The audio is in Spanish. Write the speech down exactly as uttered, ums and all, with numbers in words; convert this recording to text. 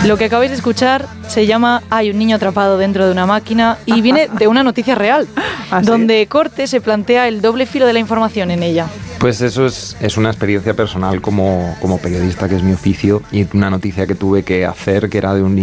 Lo que acabáis de escuchar se llama Hay un niño atrapado dentro de una máquina y viene de una noticia real, ¿Ah, sí? donde Corte se plantea el doble filo de la información en ella. Pues eso es, es una experiencia personal como, como periodista, que es mi oficio, y una noticia que tuve que hacer, que era de un